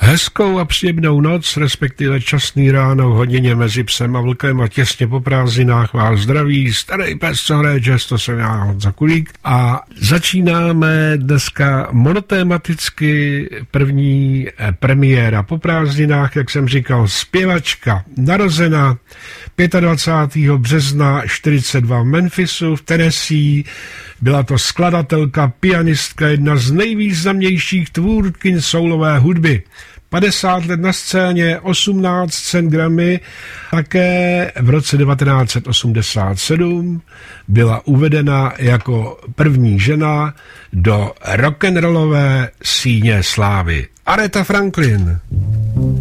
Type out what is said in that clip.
Hezkou a příjemnou noc, respektive časný ráno v hodině mezi psem a vlkem a těsně po prázdninách vás zdraví starý pes, co hraje jazz, to jsem já, Honza Kulík. A začínáme dneska monotématicky první premiéra po prázdninách, jak jsem říkal, zpěvačka narozena 25. března 42 v Memphisu v Tennessee. Byla to skladatelka, pianistka, jedna z nejvýznamnějších tvůrkyň soulové hudby. 50 let na scéně, 18 cen Grammy, také v roce 1987 byla uvedena jako první žena do rock'n'rollové síně slávy. Aretha Franklin.